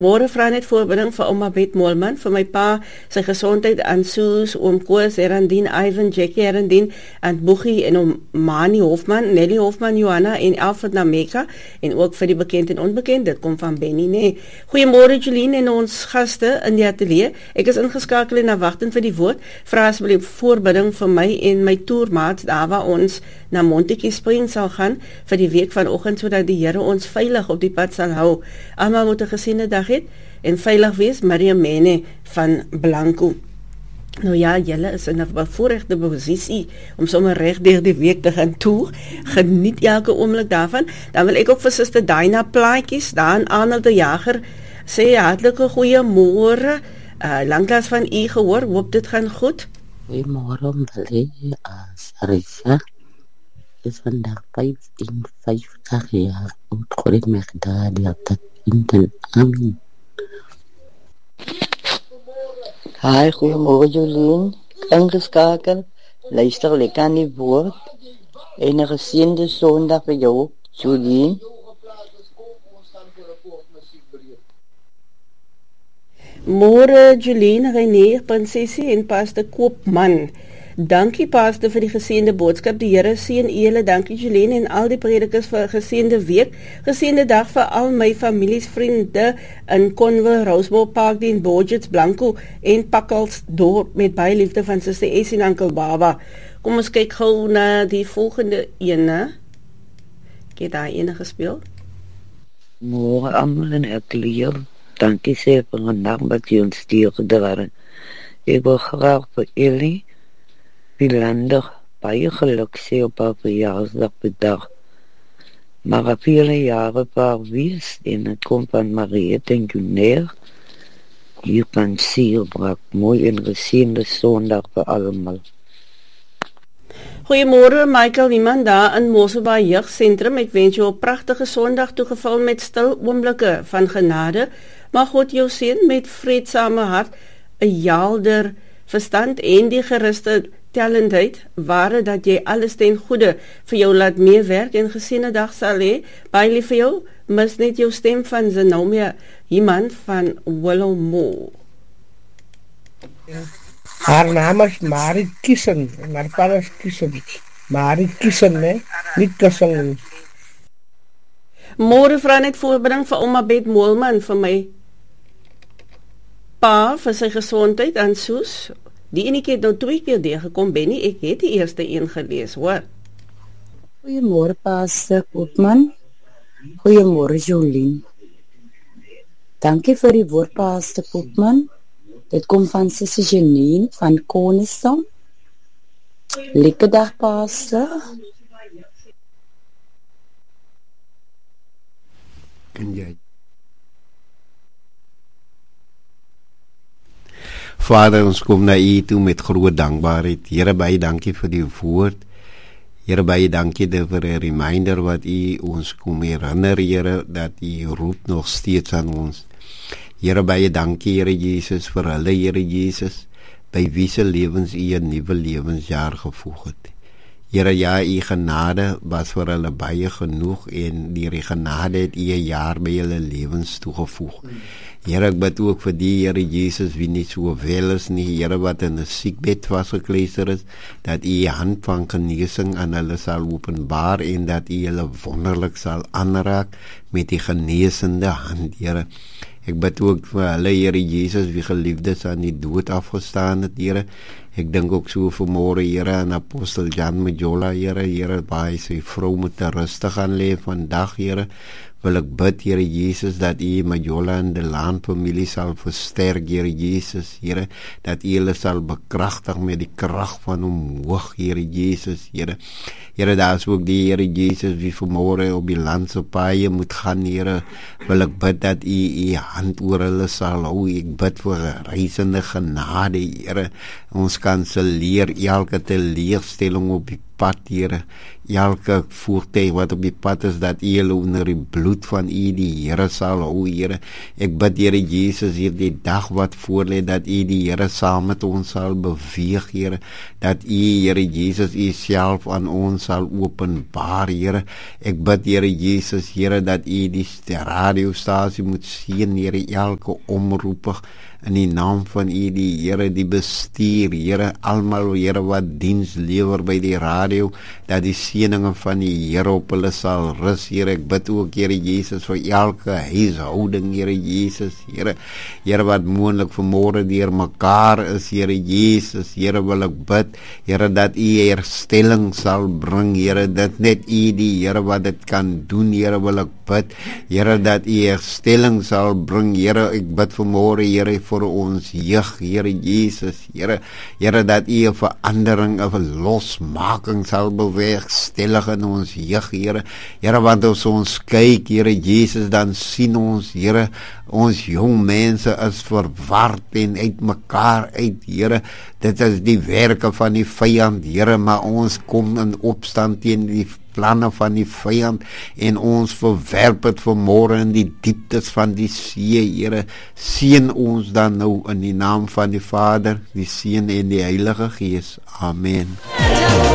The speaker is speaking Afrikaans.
Môre vra net voorbeding vir ouma Bet Moelman, vir my pa, sy gesondheid, aan Soos, oom Koos, Herandien, Ivan, Jackie Herandien, en Boegie en oom Mani Hofman, Nelly Hofman, Johanna en Alfred Nameka, en ook vir die bekend en onbekend, dit kom van Benny, nee. Goeiemôre Jolien en ons gaste in die atelier, ek is ingeskakel en wagtend vir die woord, vra asseblief voorbeding vir my en my toermaats, daar waar ons na Montetjie Spring sal gaan, vir die week vanoggend, sodat die Here ons veilig op die pad sal hou. Almal moet 'n gesiene dag en veilig wees, Maria Mene van Blanco. Nou ja, julle is in 'n bevoorregte posisie om sommer reg deur die week te gaan toer. Geniet elke oomblik daarvan. Dan wil ek ook vir Suster Dina plaatjies, daar in Arnold de Jager, sê hartlike goeiemôre. Lanklaas van u gehoor, hoop dit gaan goed. Goeiemôre, Sarissa. Is vandaag 55 jaar oud. God het my gedaan, die had dat in den amen. Hi, goeiemôre Jolien. Ingeskakel. Luister lekker aan die woord. En 'n geseënde Sondag vir jou, Jolien. Môre Jolien, René, Prinsesie en Pastor Koopman. Dankie Pastor vir die geseënde boodskap. Die Here seën julle. Dankie Jolene en al die predikers vir 'n geseënde week. Geseënde dag vir al my families, vriende in Conwell, Roseboro Park, in Borgets, Blanco en Pakkelsdorp met baie liefde van Suster Essie en Uncle Baba. Kom ons kyk gou na die volgende ene. Ek het daar ene gespeel. Môre almal in atelier. Dankie sê vir 'n naam wat jy ons stuurde. Ek wil graag vir Ellie Philander baie geluk sê op haar verjaarsdag vandag. Maar 'n vele jare paar wees en het kom van Mariette en Guneer. Hier kan siel brak mooi en geseënde Sondag vir almal. Goeiemôre Michael, iemand daar in Mosselbaai Jeugsentrum. Ek wens jou 'n pragtige Sondag toegevul met stil oomblikke van genade. Mag God jou seën met vredsame hart, 'n helder verstand en die geruste talentheid, ware dat jy alles ten goede vir jou laat meewerk en geseënde dag sal hê. Baie lief vir jou, mis net jou stem van Zenomia, iemand van Willowmore. Haar naam is Marit Kissen, en haar pa is Kissen. Marit Kissen, né? Niet Kissen. Môre vra net voorbeding vir ouma Bet Moelman, vir my pa, vir sy gesondheid aan Soos. Die enetjie het nou 2 keer deurgekom, Benny, ek het die eerste een gelees, hoor. Goeiemôre Pastor Koopman. Goeiemôre Jolien. Dankie vir die woord Pastor Koopman. Dit kom van Suster Janine van Koningstown. Lekker dag Pastor. Kan jy? Vader, ons kom na U toe met groot dankbaarheid. Here, baie dankie vir die woord. Here, baie dankie vir 'n reminder wat U ons kom herinner, Here, dat U roep nog steeds aan ons. Here, baie dankie, Here Jesus, vir hulle, Here Jesus, by wie se lewens U 'n nuwe lewensjaar gevoeg het. Here, ja, U genade was vir hulle baie genoeg en deur die genade het U 'n jaar by hulle lewens toegevoeg. Here, ek bid ook vir die Here Jesus wie nie so wel is nie, Here wat in 'n siekbed vasgekleister is, dat U hand van genesing aan hulle sal openbaar en dat U hulle wonderlik sal aanraak met die genesende hand, Here. Ek bid ook vir hulle, Here Jesus, wie geliefdes aan die dood afgestaan het, Here. Ek dink ook so vanmôre, Here, aan Apostel Jan Majola, Here, waar hy sy vrou moet rustig gaan lê vandag, Here. Wil ek bid, Here Jesus, dat U Majola en die Laan familie sal versterk, Here Jesus, Here, dat U hulle sal bekragtig met die krag van omhoog, Here Jesus, Here. Here, daar is ook die Here Jesus wie vanmôre op die landse paaie moet gaan, Here. Wil ek bid dat U hand oor hulle sal hou. Ek bid vir reisende genade, Here. Ons kanselleer elke teleurstelling op die pad, Here. elke voertuig wat op die pad is, dat U hulle onder die bloed van U die Here sal hou, Here. Ek bid, Here Jesus, hierdie dag wat voor lê, dat U die Here saam met ons sal beweeg, Here, dat U, Here Jesus, U self aan ons sal openbaar, Here. Ek bid, Here Jesus, Here, dat U die radiostasie moet sien, Here, elke omroeper, in die naam van U, die Here, die bestuur, Here, almal, Here, wat diens lewer by die radio, dat die seëninge van die Here op hulle sal rus, Here. Ek bid ook, Here Jesus, vir elke huishouding, Here Jesus, Here, Here, wat moontlik vanmôre deur mekaar is, Here Jesus, Here, wil ek bid, Here, dat U herstelling sal bring, Here, dat net U die Here wat dit kan doen, Here, wil ek bid, Here, dat U herstelling sal bring, Here. Ek bid vanmôre, Here, vir ons jeug, Here Jesus, Here, Here, dat U 'n verandering, 'n losmaking sal bewerkstellig in ons jeug, Here, Here, want as ons kyk, Here Jesus, dan sien ons, Here, ons jong mense is verward en uit mekaar uit, Here. Dit is die werke van die vyand, Here, maar ons kom in opstand teen die planne van die vyand en ons verwerp het vanmôre in die dieptes van die see, Here. Seën ons dan nou in die naam van die Vader, die Seun en die Heilige Gees. Amen.